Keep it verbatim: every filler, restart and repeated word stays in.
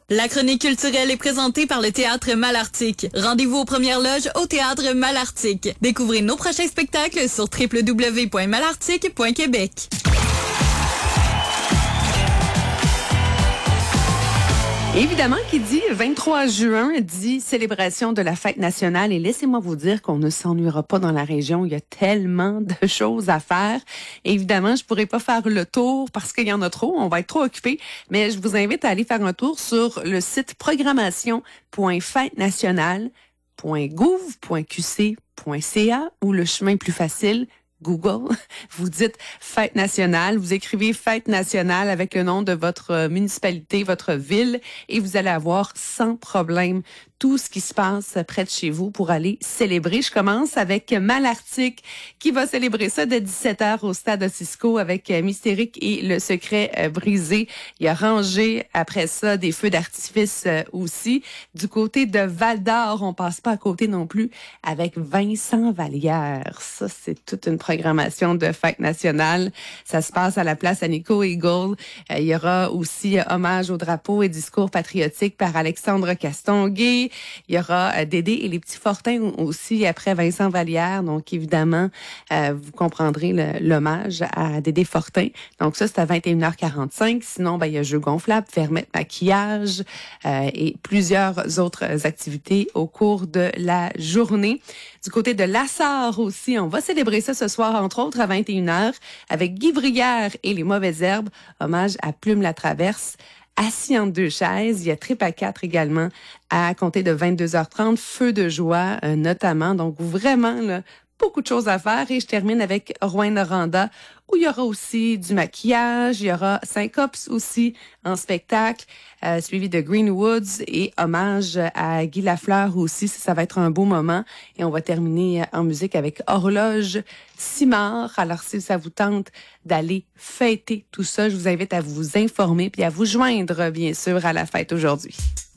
La chronique culturelle est présentée par le Théâtre Malartic. Rendez-vous aux premières loges au Théâtre Malartic. Découvrez nos prochains spectacles sur w w w point malartic point québec. Évidemment, qui dit vingt-trois juin, dit célébration de la fête nationale. Et laissez-moi vous dire qu'on ne s'ennuiera pas dans la région. Il y a tellement de choses à faire. Et évidemment, je pourrais pas faire le tour parce qu'il y en a trop. On va être trop occupés. Mais je vous invite à aller faire un tour sur le site programmation point fête nationale point gouv point q c point c a ou le chemin plus facile, Google, vous dites Fête nationale, vous écrivez Fête nationale avec le nom de votre municipalité, votre ville, et vous allez avoir sans problème tout ce qui se passe près de chez vous pour aller célébrer. Je commence avec Malartic qui va célébrer ça dès dix-sept heures au Stade Ossisco avec Mystérique et le secret brisé. Il y a rangé après ça des feux d'artifice aussi. Du côté de Val-d'Or, on passe pas à côté non plus avec Vincent Vallière. Ça, c'est toute une programmation de fête nationale. Ça se passe à la place Nico Eagle. Il y aura aussi hommage au drapeau et discours patriotique par Alexandre Castonguay. Il y aura Dédé et les petits Fortins aussi après Vincent Vallière. Donc, évidemment, euh, vous comprendrez le, l'hommage à Dédé Fortin. Donc, ça, c'est à vingt et une heures quarante-cinq. Sinon, ben, il y a jeux gonflables, fermette maquillage euh, et plusieurs autres activités au cours de la journée. Du côté de Lassar aussi, on va célébrer ça ce soir, entre autres, à vingt et une heures avec Guy Brière et les Mauvaises Herbes. Hommage à Plume la Traverse. Assis entre deux chaises, il y a Trip à quatre également à compter de vingt-deux heures trente, Feu de joie euh, notamment. Donc vraiment, là, beaucoup de choses à faire. Et je termine avec Rouyn-Noranda où il y aura aussi du maquillage, il y aura Syncops aussi en spectacle, euh, suivi de Greenwoods et hommage à Guy Lafleur aussi. Ça, ça va être un beau moment. Et on va terminer en musique avec Horloge Simard. Alors, si ça vous tente d'aller fêter tout ça, je vous invite à vous informer puis à vous joindre, bien sûr, à la fête aujourd'hui.